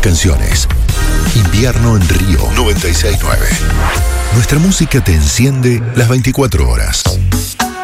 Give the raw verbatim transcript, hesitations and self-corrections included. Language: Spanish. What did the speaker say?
canciones. Invierno en Río noventa y seis nueve. Nuestra música te enciende las veinticuatro horas.